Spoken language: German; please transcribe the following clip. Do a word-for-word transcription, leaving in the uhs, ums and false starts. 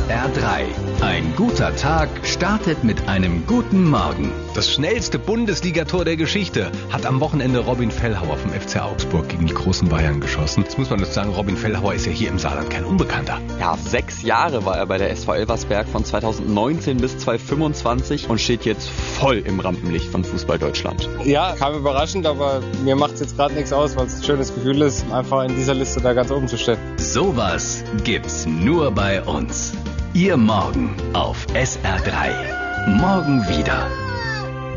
R drei. Ein guter Tag startet mit einem guten Morgen. Das schnellste Bundesligator der Geschichte hat am Wochenende Robin Fellhauer vom F C Augsburg gegen die großen Bayern geschossen. Jetzt muss man dazu sagen, Robin Fellhauer ist ja hier im Saarland kein Unbekannter. Ja, sechs Jahre war er bei der S V Elversberg von zweitausendneunzehn bis zweitausendfünfundzwanzig und steht jetzt voll im Rampenlicht von Fußball Deutschland. Ja, kam überraschend, aber mir macht es jetzt gerade nichts aus, weil es ein schönes Gefühl ist, einfach in dieser Liste da ganz oben zu stehen. Sowas gibt's nur bei uns. Ihr Morgen auf S R drei. Morgen wieder.